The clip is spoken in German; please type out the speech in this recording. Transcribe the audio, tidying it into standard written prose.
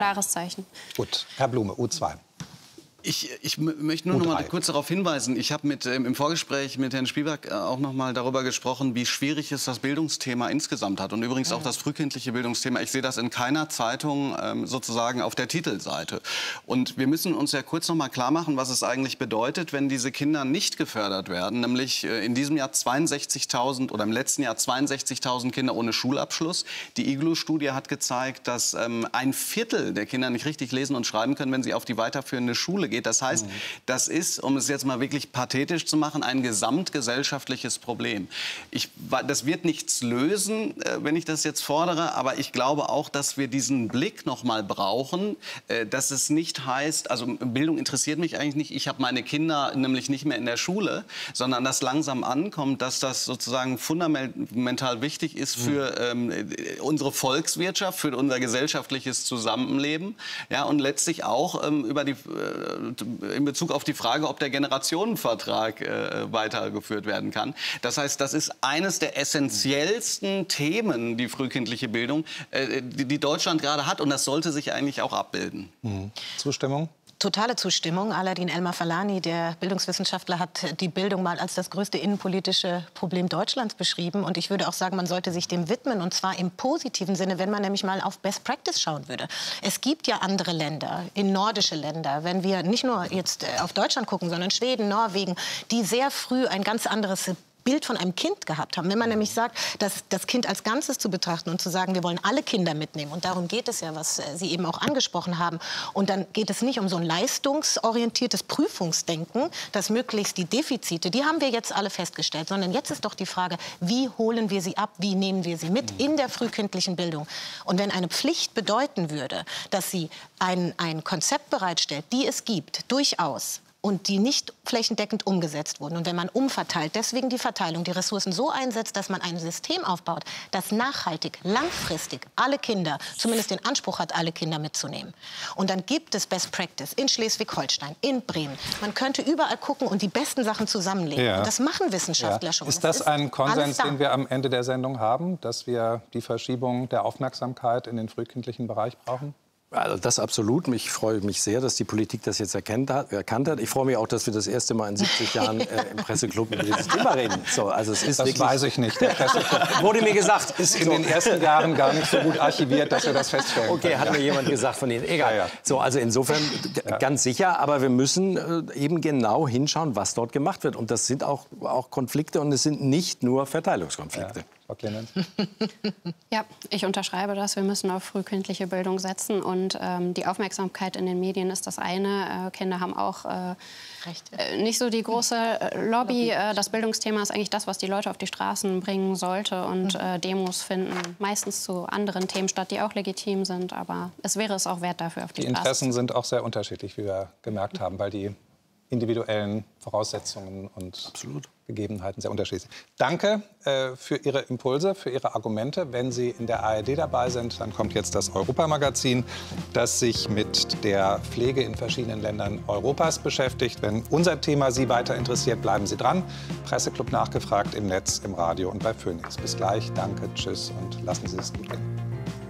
Klares Zeichen. Gut, Herr Blume, U2. Ich möchte nur noch mal kurz darauf hinweisen, ich habe im Vorgespräch mit Herrn Spielberg auch noch mal darüber gesprochen, wie schwierig es das Bildungsthema insgesamt hat und übrigens auch das frühkindliche Bildungsthema. Ich sehe das in keiner Zeitung sozusagen auf der Titelseite. Und wir müssen uns ja kurz noch mal klar machen, was es eigentlich bedeutet, wenn diese Kinder nicht gefördert werden. Nämlich in diesem Jahr 62.000 oder im letzten Jahr 62.000 Kinder ohne Schulabschluss. Die IGLU-Studie hat gezeigt, dass ein Viertel der Kinder nicht richtig lesen und schreiben können, wenn sie auf die weiterführende Schule geht. Das heißt, das ist, um es jetzt mal wirklich pathetisch zu machen, ein gesamtgesellschaftliches Problem. Das wird nichts lösen, wenn ich das jetzt fordere, aber ich glaube auch, dass wir diesen Blick noch mal brauchen, dass es nicht heißt, also Bildung interessiert mich eigentlich nicht, ich habe meine Kinder nämlich nicht mehr in der Schule, sondern dass langsam ankommt, dass das sozusagen fundamental wichtig ist für unsere Volkswirtschaft, für unser gesellschaftliches Zusammenleben, ja, und letztlich auch in Bezug auf die Frage, ob der Generationenvertrag weitergeführt werden kann. Das heißt, das ist eines der essentiellsten Themen, die frühkindliche Bildung, die Deutschland gerade hat. Und das sollte sich eigentlich auch abbilden. Zustimmung? Totale Zustimmung. Aladin Elmar-Falani, der Bildungswissenschaftler, hat die Bildung mal als das größte innenpolitische Problem Deutschlands beschrieben. Und ich würde auch sagen, man sollte sich dem widmen, und zwar im positiven Sinne, wenn man nämlich mal auf Best Practice schauen würde. Es gibt ja andere Länder, in nordische Länder, wenn wir nicht nur jetzt auf Deutschland gucken, sondern Schweden, Norwegen, die sehr früh ein ganz anderes Bild von einem Kind gehabt haben. Wenn man nämlich sagt, das Kind als Ganzes zu betrachten und zu sagen, wir wollen alle Kinder mitnehmen. Und darum geht es ja, was Sie eben auch angesprochen haben. Und dann geht es nicht um so ein leistungsorientiertes Prüfungsdenken, dass möglichst die Defizite, die haben wir jetzt alle festgestellt, sondern jetzt ist doch die Frage, wie holen wir sie ab, wie nehmen wir sie mit in der frühkindlichen Bildung. Und wenn eine Pflicht bedeuten würde, dass sie ein Konzept bereitstellt, die es gibt, durchaus, und die nicht flächendeckend umgesetzt wurden. Und wenn man umverteilt, deswegen die Verteilung, die Ressourcen so einsetzt, dass man ein System aufbaut, das nachhaltig, langfristig alle Kinder, zumindest den Anspruch hat, alle Kinder mitzunehmen. Und dann gibt es Best Practice in Schleswig-Holstein, in Bremen. Man könnte überall gucken und die besten Sachen zusammenlegen. Ja. Und das machen Wissenschaftler schon. Ist das ein Konsens, den wir am Ende der Sendung haben, dass wir die Verschiebung der Aufmerksamkeit in den frühkindlichen Bereich brauchen? Also das absolut. Ich freue mich sehr, dass die Politik das jetzt erkannt hat. Ich freue mich auch, dass wir das erste Mal in 70 Jahren im Presseclub über dieses Thema reden. So, also es ist das weiß ich nicht. Der Presseclub wurde mir gesagt. Ist in den ersten Jahren gar nicht so gut archiviert, dass wir das feststellen können. Okay, hat mir jemand gesagt von Ihnen. Egal. Ja, ja. So, also insofern ganz sicher. Aber wir müssen eben genau hinschauen, was dort gemacht wird. Und das sind auch Konflikte und es sind nicht nur Verteilungskonflikte. Ja. Frau Clemens? Ja, ich unterschreibe das. Wir müssen auf frühkindliche Bildung setzen. Und die Aufmerksamkeit in den Medien ist das eine. Kinder haben auch nicht so die große Lobby. Das Bildungsthema ist eigentlich das, was die Leute auf die Straßen bringen sollte. Und Demos finden meistens zu anderen Themen statt, die auch legitim sind. Aber es wäre es auch wert, dafür auf die Straße zu gehen. Die Interessen sind auch sehr unterschiedlich, wie wir gemerkt haben, weil die individuellen Voraussetzungen und Gegebenheiten sehr unterschiedlich sind. Danke für Ihre Impulse, für Ihre Argumente. Wenn Sie in der ARD dabei sind, dann kommt jetzt das Europamagazin, das sich mit der Pflege in verschiedenen Ländern Europas beschäftigt. Wenn unser Thema Sie weiter interessiert, bleiben Sie dran. Presseclub nachgefragt im Netz, im Radio und bei Phoenix. Bis gleich, danke, tschüss und lassen Sie es gut gehen.